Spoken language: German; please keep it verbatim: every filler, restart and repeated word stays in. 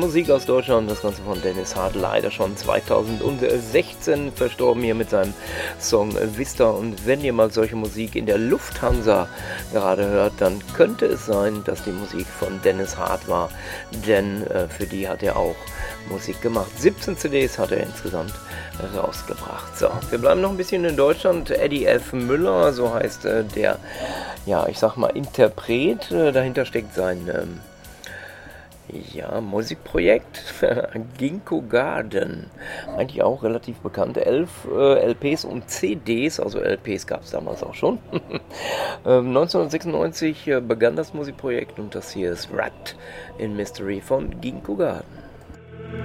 Musik aus Deutschland, das Ganze von Dennis Hart, leider schon zweitausendsechzehn verstorben hier mit seinem Song Vista. Und wenn ihr mal solche Musik in der Lufthansa gerade hört, dann könnte es sein, dass die Musik von Dennis Hart war, denn äh, für die hat er auch Musik gemacht. siebzehn C Ds hat er insgesamt rausgebracht. So, wir bleiben noch ein bisschen in Deutschland. Eddie F. Müller, so heißt äh, der, ja, ich sag mal, Interpret. Äh, dahinter steckt sein ähm, ja, Musikprojekt Ginkgo Garden. Eigentlich auch relativ bekannt. Elf äh, L Ps und C Ds, also L Ps gab es damals auch schon. ähm, neunzehnhundertsechsundneunzig äh, begann das Musikprojekt und das hier ist Wrapped in Mystery von Ginkgo Garden.